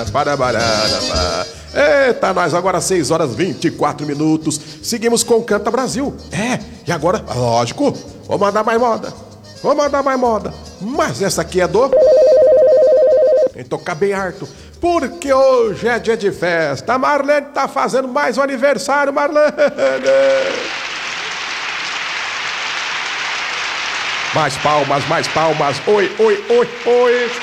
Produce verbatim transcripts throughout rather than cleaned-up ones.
Para barara, eita, nós agora seis horas e vinte e quatro minutos. Seguimos com Canta Brasil. É, e agora, lógico, vou mandar mais moda. Vou mandar mais moda. Mas essa aqui é do... Tem que tocar bem harto. Porque hoje é dia de festa. A Marlene tá fazendo mais um aniversário, Marlene. Mais palmas, mais palmas. Oi, oi, oi, oi.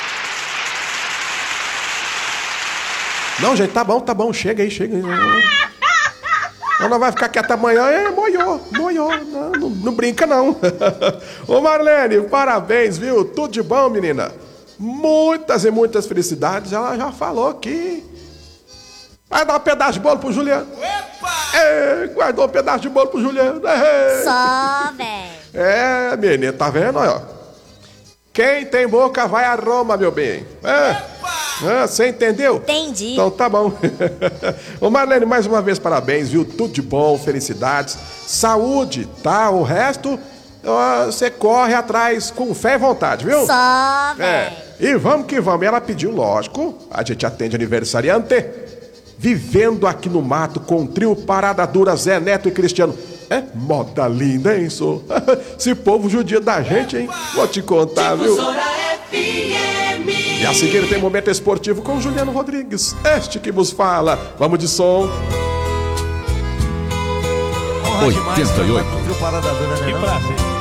Não, gente, tá bom, tá bom. Chega aí, chega aí. Não, não vai ficar quieta amanhã. É, moiou, moiou. Não, não, não brinca, não. Ô, Marlene, parabéns, viu? Tudo de bom, menina. Muitas e muitas felicidades. Ela já falou que vai dar um pedaço de bolo pro Juliano. Opa! É, guardou um pedaço de bolo pro Juliano. É. Só, velho. É, menina, tá vendo, ó? Quem tem boca vai a Roma, meu bem. É. Ah, você entendeu? Entendi. Então tá bom. Ô Marlene, mais uma vez parabéns, viu? Tudo de bom, felicidades, saúde, tá? O resto ó, você corre atrás com fé e vontade, viu? Só, velho. É. E vamos que vamos. Ela pediu, lógico, a gente atende aniversariante. Vivendo aqui no mato com o trio Parada Dura, Zé Neto e Cristiano. É moda linda, hein, sou? Esse povo judia da gente, hein? Vou te contar, viu? E a seguir tem momento esportivo com Juliano Rodrigues. Este que vos fala. Vamos de som. oitenta e oito. Que prazer.